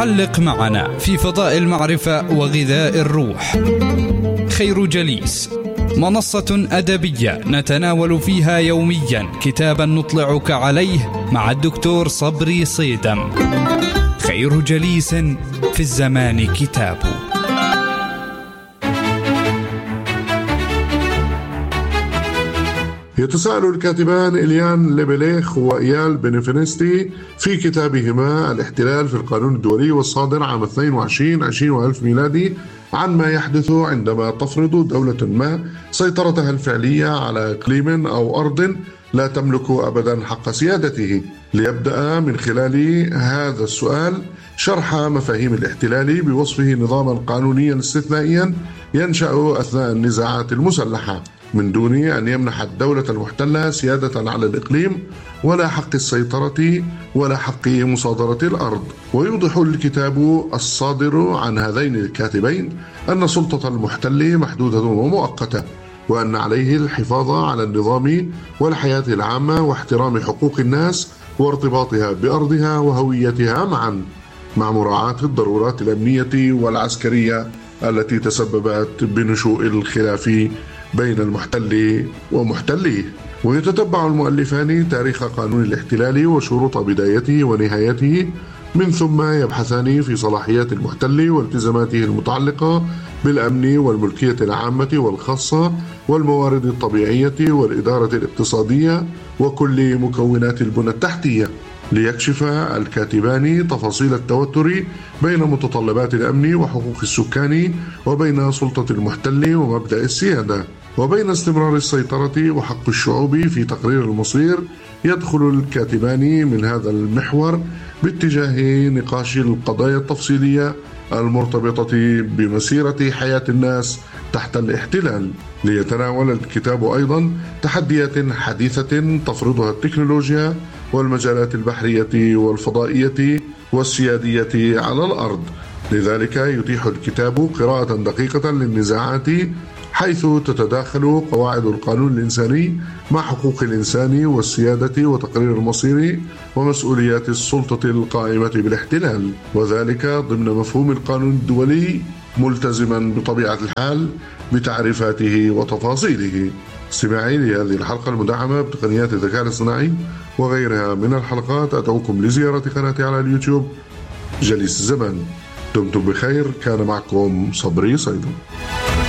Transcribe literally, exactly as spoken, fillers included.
حلق معنا في فضاء المعرفة وغذاء الروح. خير جليس، منصة أدبية نتناول فيها يوميا كتابا نطلعك عليه مع الدكتور صبري صيدم. خير جليس في الزمان كتاب. يتساءل الكاتبان إليان ليبليخ وإيال بنفنستي في كتابهما الاحتلال في القانون الدولي والصادر عام اثنين وعشرين عشرين وألف ميلادي عن ما يحدث عندما تفرض دولة ما سيطرتها الفعلية على إقليم أو أرض لا تملك أبدا حق سيادته. ليبدأ من خلال هذا السؤال شرح مفاهيم الاحتلال بوصفه نظاما قانونيا استثنائيا ينشأ أثناء النزاعات المسلحة من دون أن يمنح الدولة المحتلة سيادة على الإقليم ولا حق السيطرة ولا حق مصادرة الأرض. ويوضح الكتاب الصادر عن هذين الكاتبين أن سلطة المحتل محدودة ومؤقتة، وأن عليه الحفاظ على النظام والحياة العامة واحترام حقوق الناس وارتباطها بأرضها وهويتها معا، مع مراعاة الضرورات الأمنية والعسكرية التي تسببت بنشوء الخلاف بين المحتل ومحتليه. ويتتبع المؤلفان تاريخ قانون الاحتلال وشروط بدايته ونهايته، من ثم يبحثان في صلاحيات المحتل والتزاماته المتعلقة بالأمن والملكية العامة والخاصة والموارد الطبيعية والإدارة الاقتصادية وكل مكونات البنى التحتية، ليكشف الكاتبان تفاصيل التوتر بين متطلبات الأمن وحقوق السكان وبين سلطة المحتل ومبدأ السيادة، وبين استمرار السيطرة وحق الشعوب في تقرير المصير. يدخل الكاتبان من هذا المحور باتجاه نقاش القضايا التفصيلية المرتبطة بمسيرة حياة الناس تحت الاحتلال. ليتناول الكتاب أيضا تحديات حديثة تفرضها التكنولوجيا والمجالات البحرية والفضائية والسيادية على الأرض. لذلك يتيح الكتاب قراءة دقيقة للنزاعات، حيث تتداخل قواعد القانون الإنساني مع حقوق الإنسان والسيادة وتقرير المصير ومسؤوليات السلطة القائمة بالاحتلال، وذلك ضمن مفهوم القانون الدولي، ملتزما بطبيعة الحال بتعريفاته وتفاصيله. استماعي لهذه الحلقة المدعمة بتقنيات الذكاء الاصطناعي وغيرها من الحلقات، أدعوكم لزيارة قناتي على اليوتيوب جليس الزمان. دمتم بخير، كان معكم صبري صيدم.